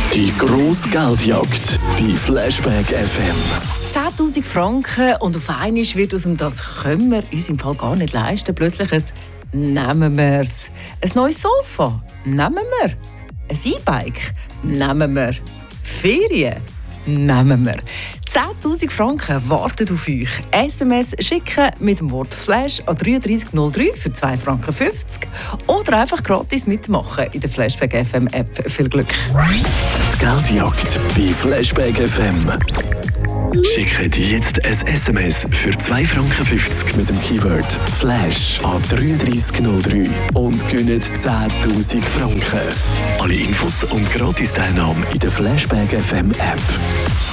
Die grosse Geldjagd bei Flashback FM. 10'000 Franken und auf einmal wird aus dem «Das können wir uns im Fall gar nicht leisten» plötzlich ein «Nehmen wir's». Ein neues Sofa? Nehmen wir. Ein E-Bike? Nehmen wir. Ferien? Nehmen wir. 10'000 Franken warten auf euch. SMS schicken mit dem Wort «Flash» an 3303 für 2,50 Franken oder einfach gratis mitmachen in der Flashback FM App. Viel Glück! Die Geldjagd bei Flashback FM. Schickt jetzt ein SMS für 2,50 Franken mit dem Keyword «Flash» an 3303 und gewinnt 10'000 Franken. Alle Infos und Gratis-Teilnahme in der Flashback FM App.